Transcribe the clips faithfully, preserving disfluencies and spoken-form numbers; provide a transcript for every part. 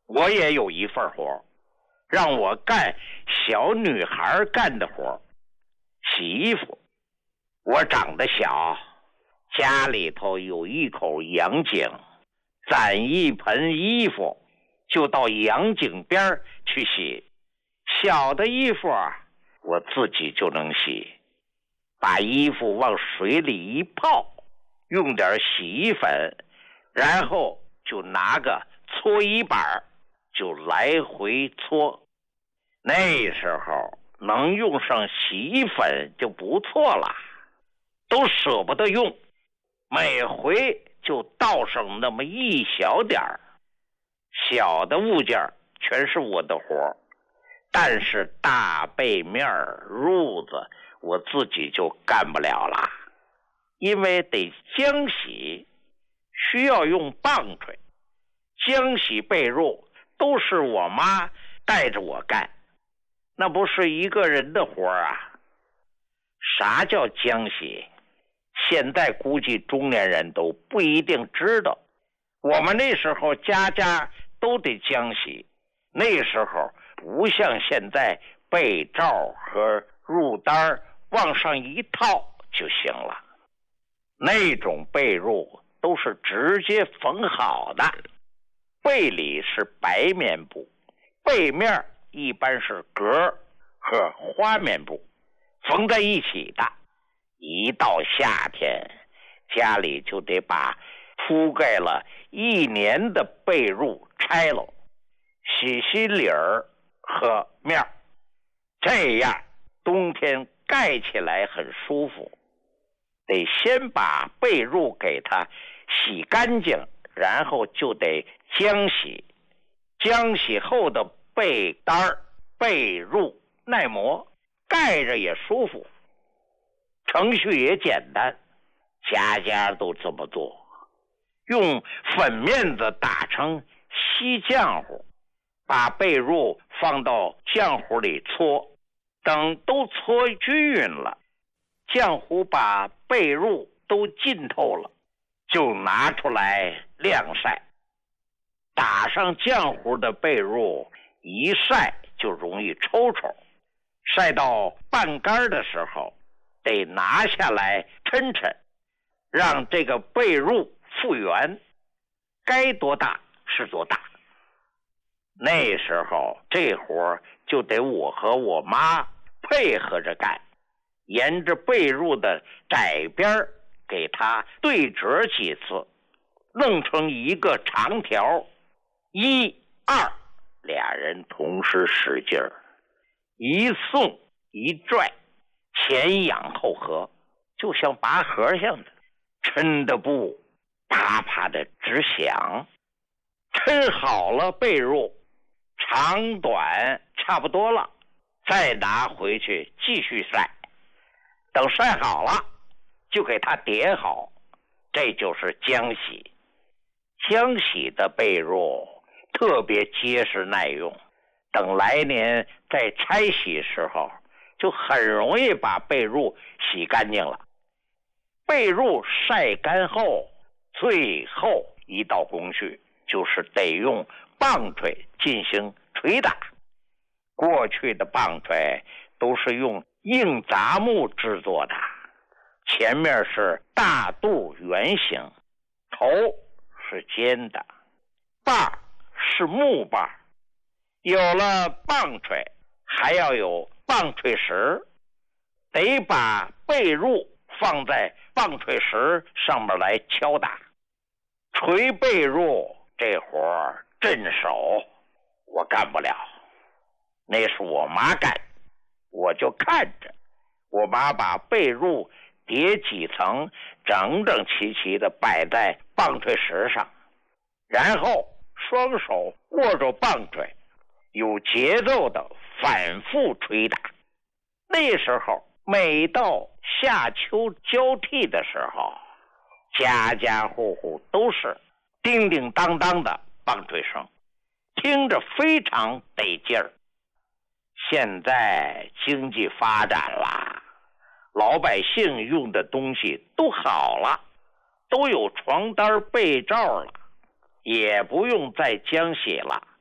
我也有一份活，让我干小女孩干的活，洗衣服。我长得小，家里头有一口洋井，攒一盆衣服就到洋井边去洗。小的衣服我自己就能洗，把衣服往水里一泡，用点洗衣粉，然后就拿个搓衣板就来回搓。那时候能用上洗衣粉就不错了，都舍不得用，每回就倒上那么一小点儿。小的物件全是我的活，但是大背面褥子我自己就干不了了，因为得浆洗，需要用棒槌。浆洗被褥都是我妈带着我干，那不是一个人的活啊。啥叫浆洗？现在估计中年人都不一定知道，我们那时候家家都得浆洗，那时候不像现在被罩和褥单往上一套就行了，那种被褥都是直接缝好的，被里是白棉布，背面一般是格和花棉布缝在一起的。一到夏天，家里就得把铺盖了一年的被褥拆了，洗洗里儿和面，这样冬天盖起来很舒服。得先把被褥给它洗干净，然后就得浆洗。浆洗后的被单被褥耐磨，盖着也舒服，程序也简单，家家都这么做。用粉面子打成稀浆糊，把被褥放到浆糊里搓，等都搓均匀了，浆糊把被褥都浸透了，就拿出来晾晒。打上浆糊的被褥一晒就容易抽抽，晒到半干的时候得拿下来抻抻，让这个被褥复原，该多大是多大。那时候这活就得我和我妈配合着干，沿着被褥的窄边给它对折几次，弄成一个长条，一二俩人同时使劲儿，一送一拽，前仰后合，就像拔河像的，抻的布啪啪的直响。抻好了被褥，长短差不多了，再拿回去继续晒。等晒好了就给它叠好，这就是浆洗。浆洗的被褥特别结实耐用，等来年在拆洗时候就很容易把被褥洗干净了。被褥晒干后，最后一道工序就是得用棒槌进行捶打。过去的棒槌都是用硬杂木制作的，前面是大肚圆形，头是尖的，把是木把。有了棒槌，还要有棒槌石，得把被褥放在棒槌石上面来敲打。捶被褥这活儿镇手，我干不了，那是我妈干，我就看着我妈把被褥叠几层，整整齐齐的摆在棒槌石上，然后双手握着棒槌，有节奏的反复捶打。那时候每到夏秋交替的时候，家家户户都是叮叮当当的棒槌声，听着非常得劲儿。现在经济发展了，老百姓用的东西都好了，都有床单被罩了，也不用再浆洗了，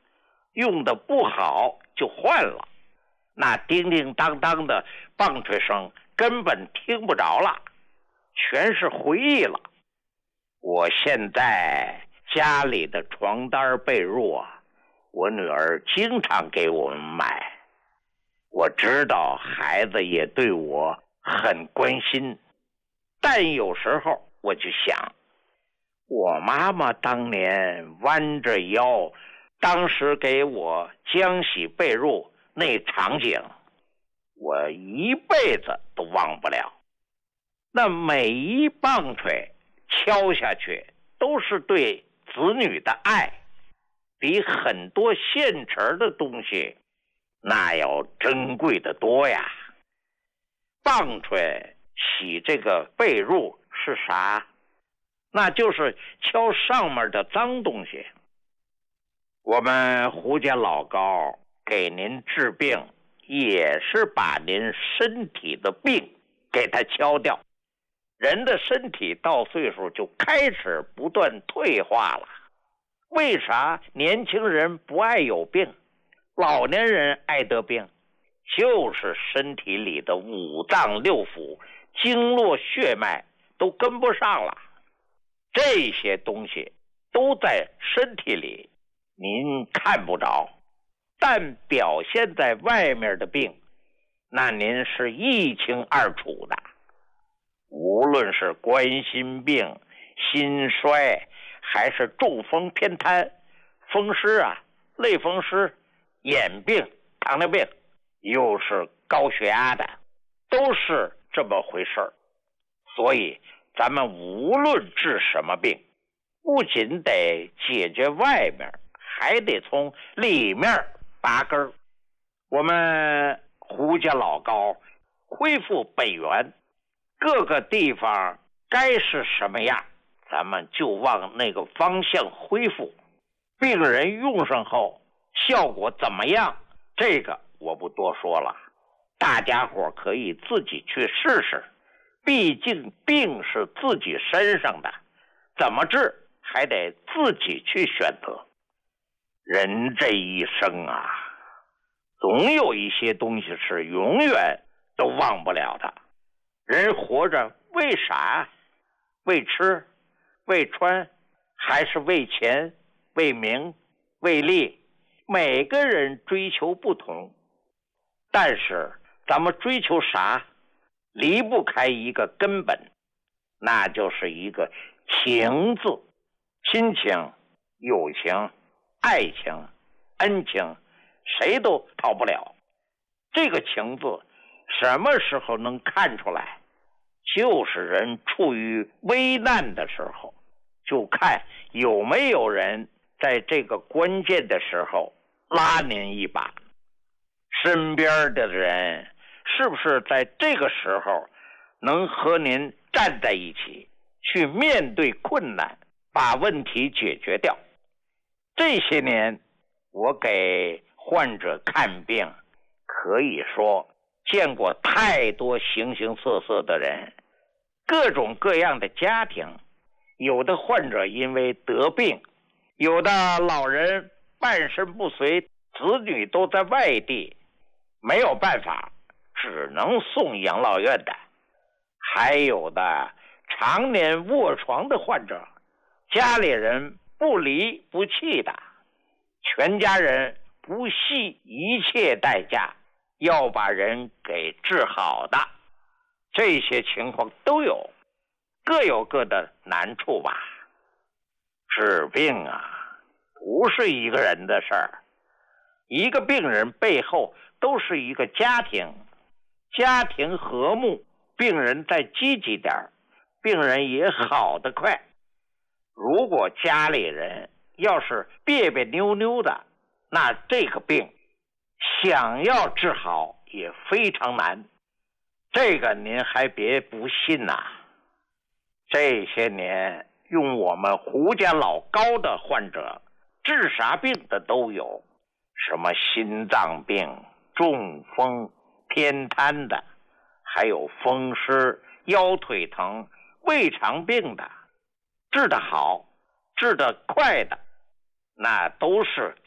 用的不好就换了，那叮叮当当的棒槌声根本听不着了，全是回忆了。我现在家里的床单被褥啊，我女儿经常给我们买。我知道孩子也对我很关心，但有时候我就想，我妈妈当年弯着腰，当时给我浆洗被褥那场景，我一辈子都忘不了。那每一棒槌敲下去都是对子女的爱，比很多现成的东西那要珍贵的多呀。棒槌洗这个被褥是啥？那就是敲上面的脏东西。我们胡家老高给您治病，也是把您身体的病给它敲掉。人的身体到岁数就开始不断退化了。为啥年轻人不爱有病，老年人爱得病？就是身体里的五脏六腑、经络血脉都跟不上了。这些东西都在身体里，您看不着，但表现在外面的病，那您是一清二楚的。无论是冠心病、心衰，还是中风偏瘫、风湿啊、类风湿、眼病、糖尿病，又是高血压的，都是这么回事儿。所以咱们无论治什么病，不仅得解决外面，还得从里面拔根儿。我们胡家老高恢复本源，各个地方该是什么样，咱们就往那个方向恢复。病人用上后效果怎么样，这个我不多说了，大家伙可以自己去试试。毕竟病是自己身上的，怎么治还得自己去选择。人这一生啊，总有一些东西是永远都忘不了的。人活着为啥？为吃，为穿，还是为钱，为名，为利？每个人追求不同，但是咱们追求啥，离不开一个根本，那就是一个情字。亲情、友情、爱情、恩情，谁都逃不了。这个情字什么时候能看出来？就是人处于危难的时候，就看有没有人在这个关键的时候拉您一把。身边的人是不是在这个时候能和您站在一起，去面对困难，把问题解决掉？这些年我给患者看病，可以说见过太多形形色色的人，各种各样的家庭。有的患者因为得病，有的老人半身不遂，子女都在外地，没有办法，只能送养老院的。还有的常年卧床的患者，家里人不离不弃的，全家人不惜一切代价要把人给治好的，这些情况都有，各有各的难处吧。治病啊，不是一个人的事儿，一个病人背后都是一个家庭，家庭和睦，病人再积极点，病人也好得快。如果家里人要是别别扭扭的，那这个病想要治好也非常难。这个您还别不信呐、啊。这些年用我们胡家老高的患者，治啥病的都有，什么心脏病、中风、偏瘫的，还有风湿、腰腿疼、胃肠病的，治得好治得快的，那都是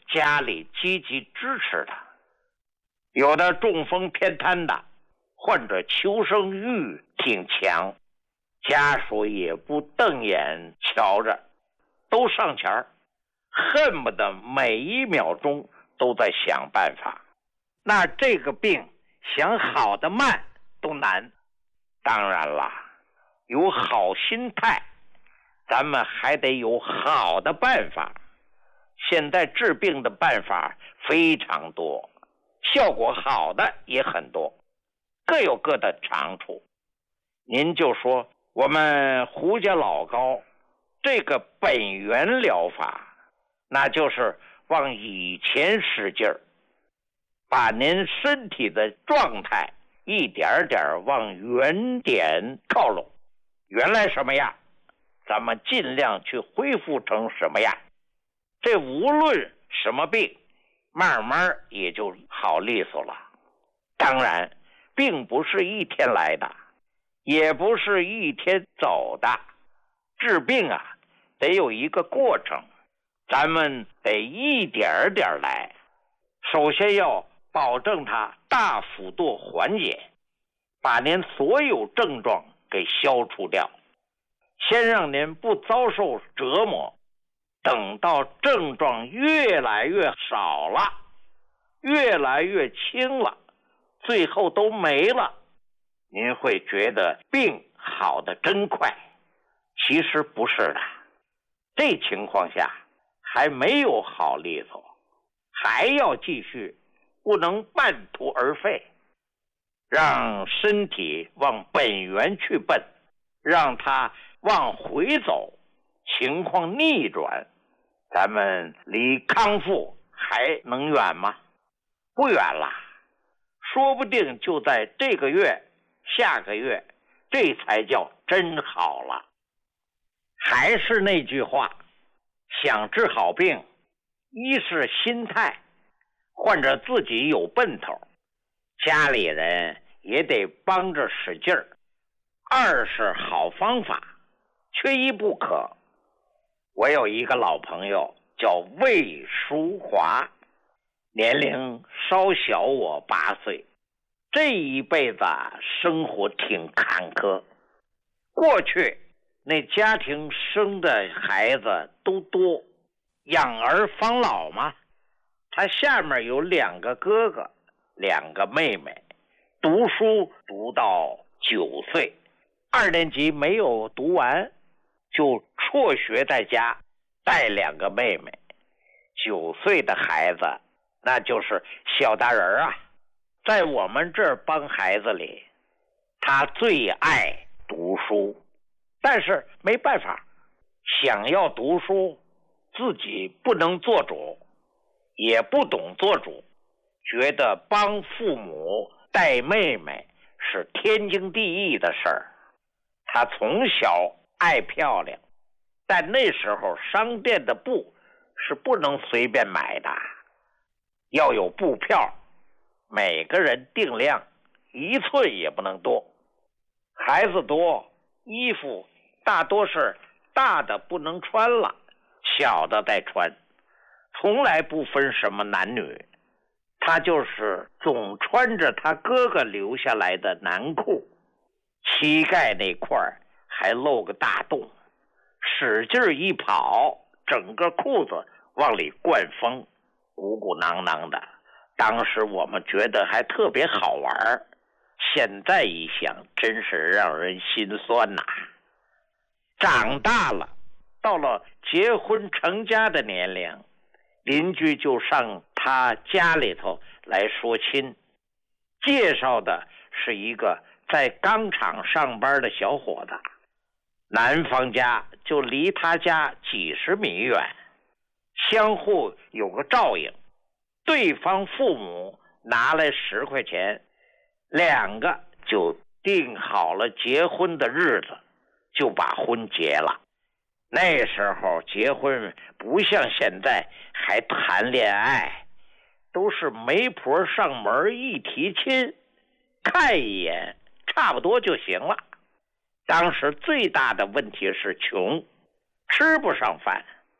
家里积极支持他。有的中风偏瘫的，患者求生欲挺强，家属也不瞪眼瞧着，都上前儿，恨不得每一秒钟都在想办法。那这个病想好的慢都难。当然了，有好心态，咱们还得有好的办法。现在治病的办法非常多，效果好的也很多，各有各的长处。您就说我们胡家老高这个本源疗法，那就是往以前使劲儿，把您身体的状态一点点往原点靠拢。原来什么样，咱们尽量去恢复成什么样。这无论什么病，慢慢也就好利索了。当然，并不是一天来的，也不是一天走的。治病啊，得有一个过程，咱们得一点点来。首先要保证它大幅度缓解，把您所有症状给消除掉，先让您不遭受折磨。等到症状越来越少了，越来越轻了，最后都没了，您会觉得病好得真快。其实不是的，这情况下还没有好利索，还要继续，不能半途而废，让身体往本源去奔，让它往回走，情况逆转，咱们离康复还能远吗？不远了，说不定就在这个月、下个月，这才叫真好了。还是那句话，想治好病，一是心态，患者自己有奔头，家里人也得帮着使劲儿；二是好方法，缺一不可。我有一个老朋友叫魏淑华，年龄稍小我八岁，这一辈子生活挺坎坷。过去那家庭生的孩子都多，养儿防老嘛。他下面有两个哥哥，两个妹妹，读书读到九岁，二年级没有读完，就辍学在家带两个妹妹。九岁的孩子那就是小大人啊，在我们这儿帮孩子里，他最爱读书，但是没办法，想要读书自己不能做主，也不懂做主，觉得帮父母带妹妹是天经地义的事儿。他从小爱漂亮，但那时候商店的布是不能随便买的，要有布票，每个人定量，一寸也不能多。孩子多，衣服大多是大的不能穿了，小的再穿，从来不分什么男女。他就是总穿着他哥哥留下来的男裤，膝盖那块还露个大洞，使劲一跑，整个裤子往里灌风，鼓鼓囊囊的。当时我们觉得还特别好玩，现在一想真是让人心酸呐。长大了，到了结婚成家的年龄，邻居就上他家里头来说亲，介绍的是一个在钢厂上班的小伙子，男方家就离他家几十米远，相互有个照应，对方父母拿来十块钱，两个就定好了结婚的日子，就把婚结了。那时候结婚不像现在还谈恋爱，都是媒婆上门一提亲，看一眼差不多就行了。当时最大的问题是穷，吃不上饭，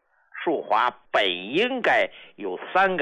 淑华本应该有三个